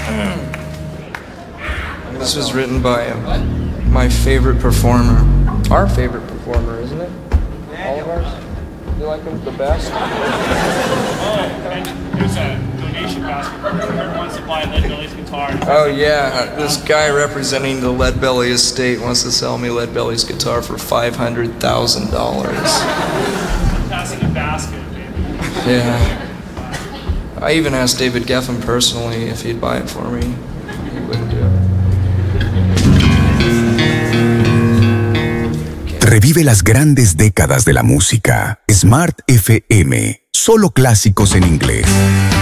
This was written by my favorite performer. Our favorite performer, isn't it? All of ours? You like him the best? Oh, and there's a donation basket. Whoever wants to buy Lead Belly's guitar. Oh yeah, this guy representing the Lead Belly estate wants to sell me Lead Belly's guitar for $500,000. Passing a basket, baby. Yeah. I even asked David Geffen personally if he'd buy it for me. He wouldn't do it. Revive las grandes décadas de la música. Smart FM. Solo clásicos en inglés.